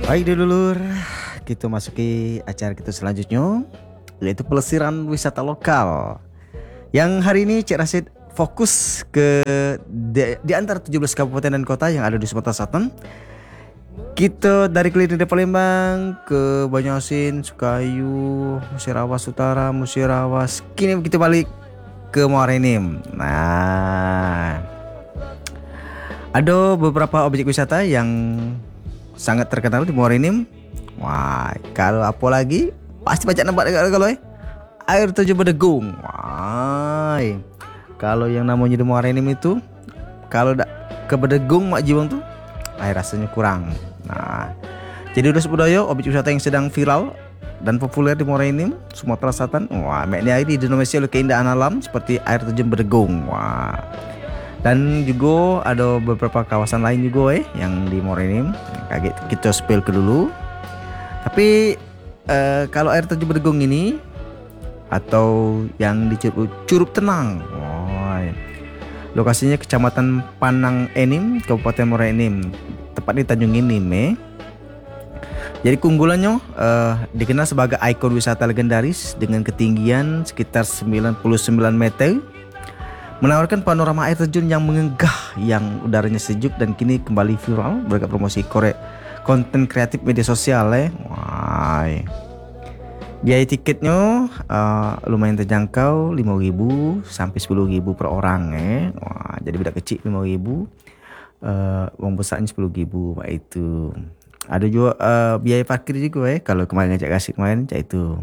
Baik dulur, kita masuki acara kita selanjutnya, yaitu pelesiran wisata lokal. Yang hari ini Cik Rasid fokus ke di antara 17 kabupaten dan kota yang ada di Sumatera Selatan. Kita dari keliling dari Palembang ke Banjarmasin, Sukayu, Musirawas Utara, Musirawas. Kini kita balik ke Muara Enim. Nah, ada beberapa objek wisata yang sangat terkenal di Muara Enim. Wah, kalau apa lagi? Pasti banyak nampak kalau air terjun Bedegung. Wah, kalau yang namanya di Muara Enim itu, kalau ke Bedegung Mak Jiwang tuh, air rasanya kurang. Nah, jadi udah budaya objek wisata yang sedang viral dan populer di Muara Enim, Sumatera Selatan. Wah, maknya air didominasi oleh keindahan alam seperti air terjun Bedegung. Wah. Dan juga ada beberapa kawasan lain juga yang di Muara Enim. Kaget kita spill ke dulu. Tapi kalau air terjun Bedegung ini atau yang disebut Curug Tenang. Wah. Lokasinya Kecamatan Panang Enim, Kabupaten Muara Enim. Tepat di Tanjung Enim. Jadi keunggulannya dikenal sebagai ikon wisata legendaris dengan ketinggian sekitar 99 meter. Menawarkan panorama air terjun yang menggegah, yang udaranya sejuk dan kini kembali viral berkat promosi konten kreatif media sosial. Wah. Biaya tiketnya lumayan terjangkau, 5.000 sampai 10.000 per orang. Wah, jadi beda kecil 5.000. Uang besarnya 10.000 Pak itu. Ada juga biaya parkir juga kalau kemarin ngajak kasih kemarin cak itu.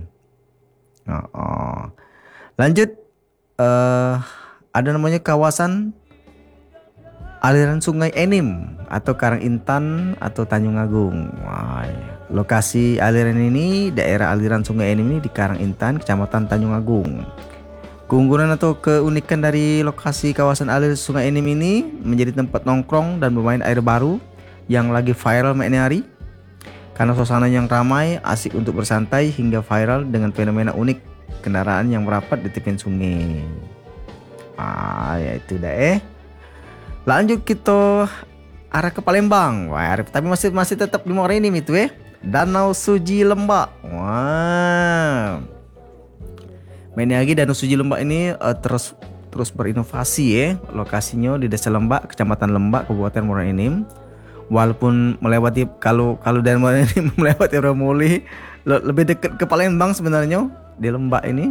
Lanjut ada namanya kawasan aliran Sungai Enim atau Karang Intan atau Tanjung Agung. Wah, lokasi aliran ini, daerah aliran Sungai Enim ini di Karang Intan, Kecamatan Tanjung Agung. Keunggulan atau keunikan dari lokasi kawasan alir Sungai Enim ini menjadi tempat nongkrong dan bermain air baru yang lagi viral maknya hari. Karena suasana yang ramai, asik untuk bersantai hingga viral dengan fenomena unik kendaraan yang merapat di tepian sungai. Ya itu dah. Lanjut kita arah ke Palembang. Wah, tapi masih tetap di Muara Enim itu Danau Suji Lembak. Wah. Main lagi Danau Suji Lembak ini terus berinovasi Lokasinya di Desa Lembak, Kecamatan Lembak, Kabupaten Muara Enim. Walaupun melewati kalau dari Muara Enim melewati Romoli, lebih dekat ke Palembang sebenarnya di Lembak ini.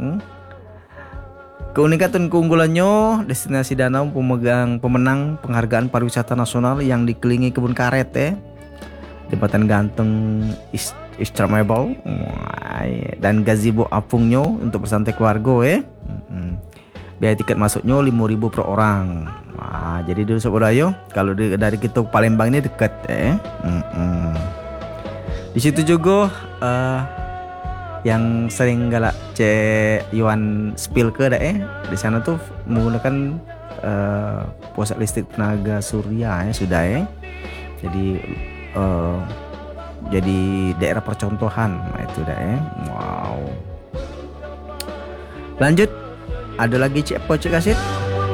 Keunikan dan keunggulannya, destinasi danau pemenang penghargaan pariwisata nasional yang dikelilingi kebun karet jembatan gantung Instagramable dan gazebo apungnya untuk bersantai keluarga Biaya tiket masuknya 5.000 per orang. Wah, jadi dulu saudara kalau dari kita Palembang ini dekat Di situ juga yang sering galak Cek Yuan spill ke di sana tuh menggunakan pusat listrik tenaga surya sudah jadi daerah percontohan. Nah, itu dah wow. Lanjut, ada lagi Cek Kasih